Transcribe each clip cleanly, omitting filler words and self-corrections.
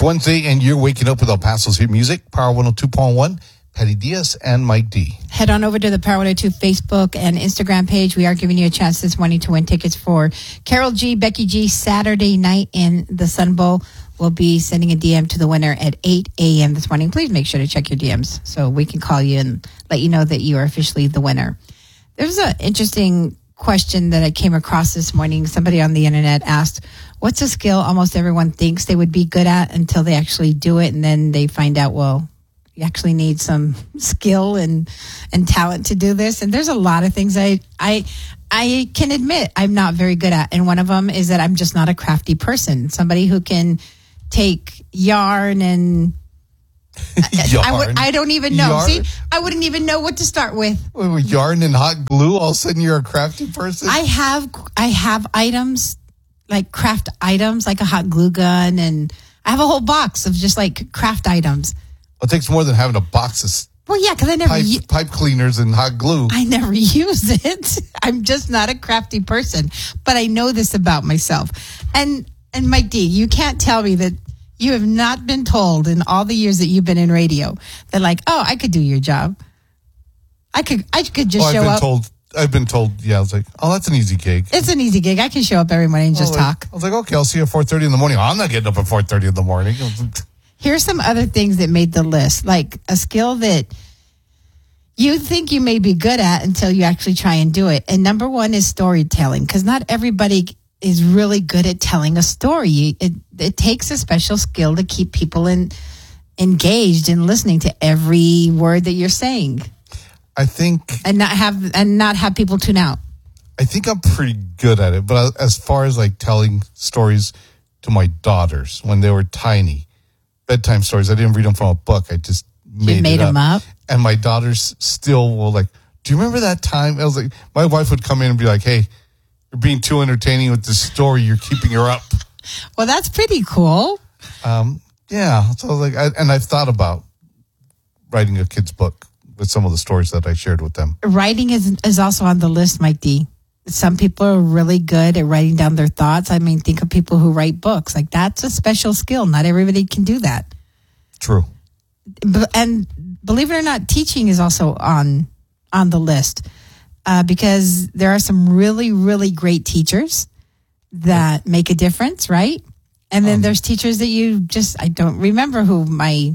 It's Wednesday, and you're waking up with El Paso's hit music, Power 102.1, Patty Diaz and Mike D. Head on over to the Power 102 Facebook and Instagram page. We are giving you a chance this morning to win tickets for Carol G, Becky G, Saturday night in the Sun Bowl. We'll be sending a DM to the winner at 8 a.m. this morning. Please make sure to check your DMs so we can call you and let you know that you are officially the winner. There's an interesting question that I came across this morning. Somebody on the internet asked, what's a skill almost everyone thinks they would be good at until they actually do it, and then they find out, well, you actually need some skill and talent to do this. And there's a lot of things I can admit I'm not very good at. And one of them is that I'm just not a crafty person. Somebody who can take yarn and I don't even know. Yarn? See, I wouldn't even know what to start with. With yarn and hot glue, all of a sudden you're a crafty person? I have items, like craft items, like a hot glue gun, and I have a whole box of just like craft items. It takes more than having a box of because I never pipe cleaners and hot glue. I never use it. I'm just not a crafty person, but I know this about myself. And Mike D, you can't tell me that you have not been told in all the years that you've been in radio that, like, oh, I could do your job. I could just show up. I've been told, yeah, I was like, oh, that's an easy gig. It's an easy gig. I can show up every morning and just talk. I was like, okay, I'll see you at 4:30 in the morning. I'm not getting up at 4:30 in the morning. Here's some other things that made the list, like a skill that you think you may be good at until you actually try and do it. And number one is storytelling, because not everybody is really good at telling a story. It takes a special skill to keep people engaged in listening to every word that you're saying. I think, and not have people tune out. I think I'm pretty good at it, but as far as like telling stories to my daughters when they were tiny, bedtime stories, I didn't read them from a book. I just made them up. And my daughters still will like, do you remember that time? I was like, my wife would come in and be like, hey, you're being too entertaining with this story. You're keeping her up. Well, that's pretty cool. Yeah. So I was like, and I've thought about writing a kid's book with some of the stories that I shared with them. Writing is also on the list, Mike D. Some people are really good at writing down their thoughts. I mean, think of people who write books. Like, that's a special skill. Not everybody can do that. True. And believe it or not, teaching is also on the list. Because there are some really, really great teachers that make a difference, right? And then there's teachers that I don't remember who my,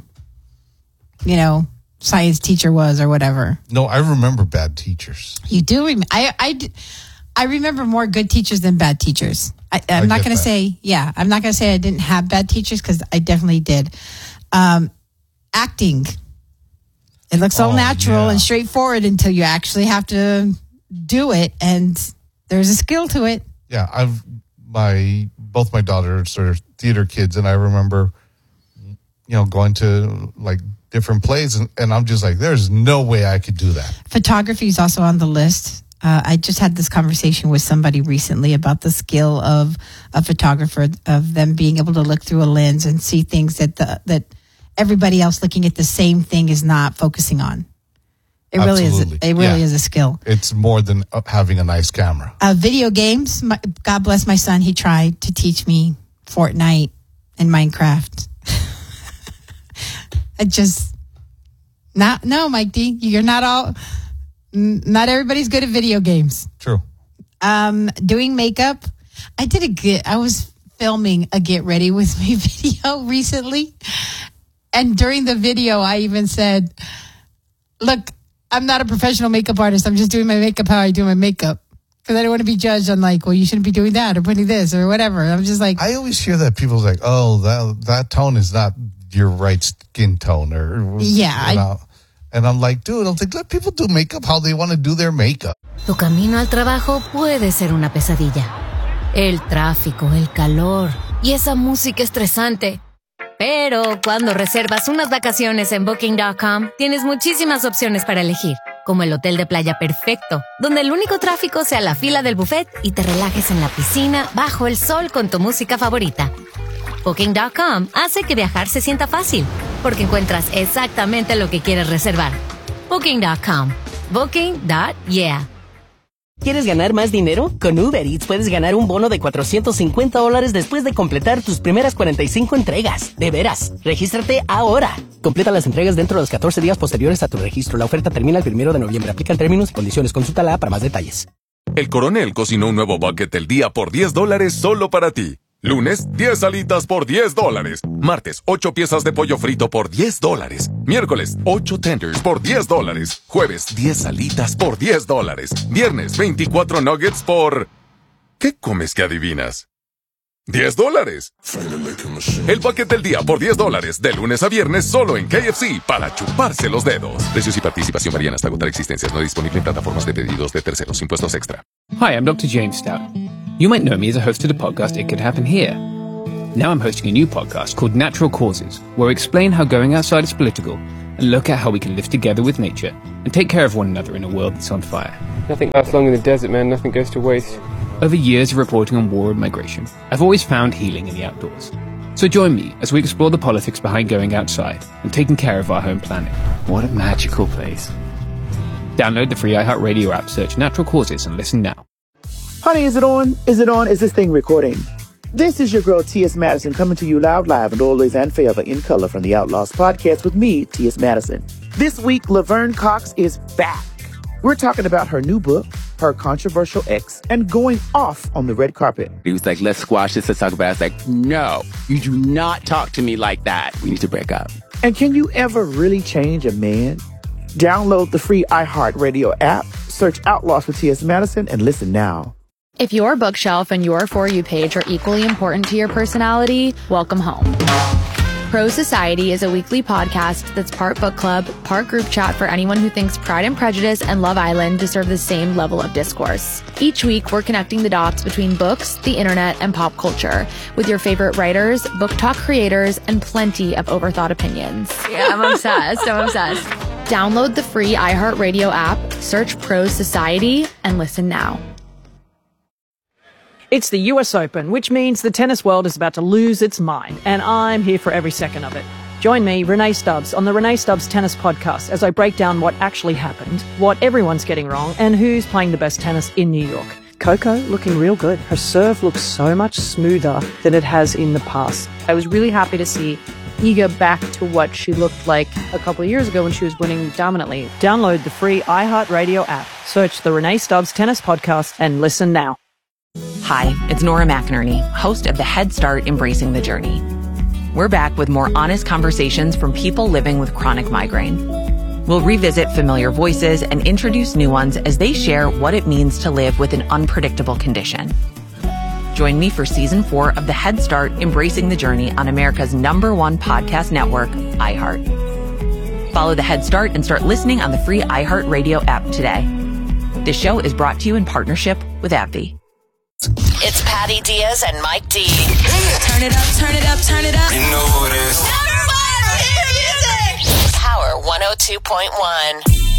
science teacher was or whatever. No, I remember bad teachers. You do? I remember more good teachers than bad teachers. I'm not going to say, I'm not going to say I didn't have bad teachers, because I definitely did. Acting. It looks all natural and straightforward until you actually have to do it, and there's a skill to it. Yeah, both my daughters are theater kids, and I remember, going to like different plays, and I'm just like, there's no way I could do that. Photography is also on the list. I just had this conversation with somebody recently about the skill of a photographer, of them being able to look through a lens and see things that everybody else looking at the same thing is not focusing on. It really is a skill. It's more than having a nice camera. Video games. God bless my son. He tried to teach me Fortnite and Minecraft. No, Mike D. You're not everybody's good at video games. True. Doing makeup. I was filming a Get Ready With Me video recently. And during the video, I even said, look, I'm not a professional makeup artist. I'm just doing my makeup how I do my makeup. Because I don't want to be judged on like, well, you shouldn't be doing that or putting this or whatever. I'm just like... I always hear that people's like, oh, that tone is not your right skin tone. And I'm like, dude, let people do makeup how they want to do their makeup. Tu camino al trabajo puede ser una pesadilla. El tráfico, el calor y esa música estresante. Pero cuando reservas unas vacaciones en Booking.com, tienes muchísimas opciones para elegir, como el hotel de playa perfecto, donde el único tráfico sea la fila del buffet y te relajes en la piscina bajo el sol con tu música favorita. Booking.com hace que viajar se sienta fácil, porque encuentras exactamente lo que quieres reservar. Booking.com. Booking.yeah. ¿Quieres ganar más dinero? Con Uber Eats puedes ganar un bono de $450 después de completar tus primeras 45 entregas. De veras, regístrate ahora. Completa las entregas dentro de los 14 días posteriores a tu registro. La oferta termina el 1 de noviembre. Aplican términos y condiciones. Consúltala para más detalles. El Coronel cocinó un nuevo bucket del día por $10 solo para ti. Lunes, 10 alitas por $10. Martes, 8 piezas de pollo frito por $10. Miércoles, 8 tenders por $10. Jueves, 10 alitas por $10. Viernes, 24 nuggets por... ¿Qué comes que adivinas? $10. El bucket del día por $10, de lunes a viernes solo en KFC, para chuparse los dedos. Precios y participación varían hasta agotar existencias. No disponible en plataformas de pedidos de terceros. Impuestos extra. Hi, I'm Dr. James Stout. You might know me as a host of the podcast It Could Happen Here. Now I'm hosting a new podcast called Natural Causes, where we explain how going outside is political and look at how we can live together with nature and take care of one another in a world that's on fire. Nothing lasts long in the desert, man. Nothing goes to waste. Over years of reporting on war and migration, I've always found healing in the outdoors. So join me as we explore the politics behind going outside and taking care of our home planet. What a magical place. Download the free iHeartRadio app, search Natural Causes, and listen now. Honey, is it on? Is it on? Is this thing recording? This is your girl, T.S. Madison, coming to you loud, live, and always and forever in color from the Outlaws podcast with me, T.S. Madison. This week, Laverne Cox is back. We're talking about her new book, her controversial ex, and going off on the red carpet. He was like, let's squash this, let's talk about it. I was like, no, you do not talk to me like that. We need to break up. And can you ever really change a man? Download the free iHeartRadio app, search Outlaws with T.S. Madison, and listen now. If your bookshelf and your For You page are equally important to your personality, welcome home. Pro Society is a weekly podcast that's part book club, part group chat for anyone who thinks Pride and Prejudice and Love Island deserve the same level of discourse. Each week, we're connecting the dots between books, the internet, and pop culture with your favorite writers, book talk creators, and plenty of overthought opinions. Yeah, I'm obsessed. Download the free iHeartRadio app, search Pro Society, and listen now. It's the US Open, which means the tennis world is about to lose its mind, and I'm here for every second of it. Join me, Renee Stubbs, on the Renee Stubbs Tennis Podcast as I break down what actually happened, what everyone's getting wrong, and who's playing the best tennis in New York. Coco looking real good. Her serve looks so much smoother than it has in the past. I was really happy to see Iga back to what she looked like a couple of years ago when she was winning dominantly. Download the free iHeartRadio app. Search the Renee Stubbs Tennis Podcast and listen now. Hi, it's Nora McInerney, host of the Head Start Embracing the Journey. We're back with more honest conversations from people living with chronic migraine. We'll revisit familiar voices and introduce new ones as they share what it means to live with an unpredictable condition. Join me for Season 4 of the Head Start Embracing the Journey on America's #1 podcast network, iHeart. Follow the Head Start and start listening on the free iHeartRadio app today. This show is brought to you in partnership with AbbVie. It's Patty Diaz and Mike D. Turn it up, turn it up, turn it up. You know who it is. Power 102.1.